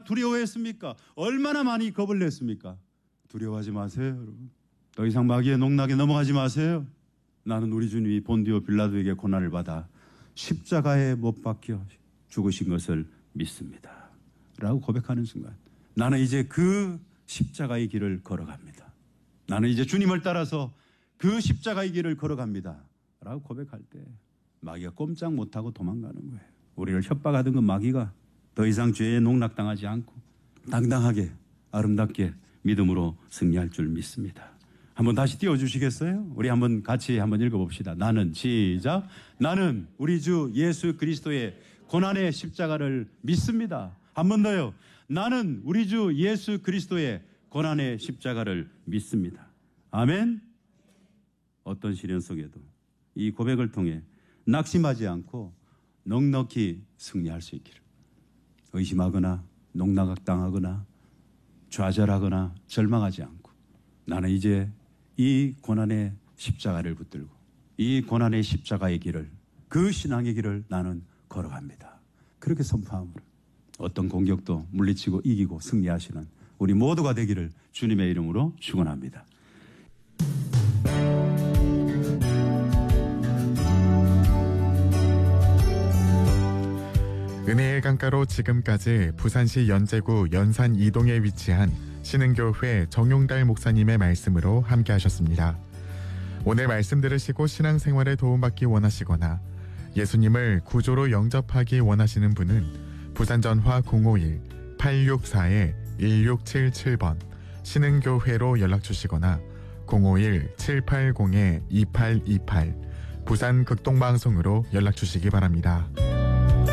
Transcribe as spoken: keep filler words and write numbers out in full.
두려워했습니까? 얼마나 많이 겁을 냈습니까? 두려워하지 마세요, 여러분. 더 이상 마귀의 농락에 넘어가지 마세요. 나는 우리 주님이 본디오 빌라도에게 고난을 받아 십자가에 못 박혀 죽으신 것을 믿습니다. 라고 고백하는 순간 나는 이제 그 십자가의 길을 걸어갑니다. 나는 이제 주님을 따라서 그 십자가의 길을 걸어갑니다. 라고 고백할 때 마귀가 꼼짝 못하고 도망가는 거예요. 우리를 협박하던 그 마귀가 더 이상 죄에 농락당하지 않고 당당하게 아름답게 믿음으로 승리할 줄 믿습니다. 한번 다시 띄워주시겠어요? 우리 한번 같이 한번 읽어봅시다. 나는 시작. 나는 우리 주 예수 그리스도의 고난의 십자가를 믿습니다. 한 번 더요. 나는 우리 주 예수 그리스도의 고난의 십자가를 믿습니다. 아멘. 어떤 시련 속에도 이 고백을 통해 낙심하지 않고 넉넉히 승리할 수 있기를. 의심하거나 농락당하거나 좌절하거나 절망하지 않고 나는 이제 이 고난의 십자가를 붙들고 이 고난의 십자가의 길을, 그 신앙의 길을 나는 걸어갑니다. 그렇게 선포함으로 어떤 공격도 물리치고 이기고 승리하시는 우리 모두가 되기를 주님의 이름으로 축원합니다. 은혜의 강가로 지금까지 부산시 연제구 연산 이동에 위치한 신흥교회 정용달 목사님의 말씀으로 함께 하셨습니다. 오늘 말씀 들으시고 신앙생활에 도움받기 원하시거나 예수님을 구조로 영접하기 원하시는 분은 부산전화 공오일 팔육사 일육칠칠 번 신흥교회로 연락주시거나 공오일 칠팔공 이팔이팔 부산 극동방송으로 연락주시기 바랍니다.